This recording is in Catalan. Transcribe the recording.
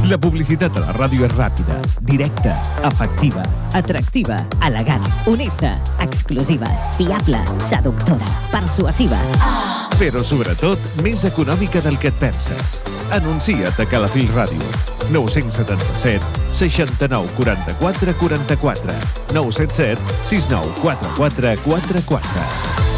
La publicitat a la ràdio és ràpida, directa, efectiva, atractiva, elegant, honesta, exclusiva, fiable, seductora, persuasiva. Però sobretot, més econòmica del que et penses. Anuncia't a Calafell Ràdio. 977 69 44 44 977 69 44 44.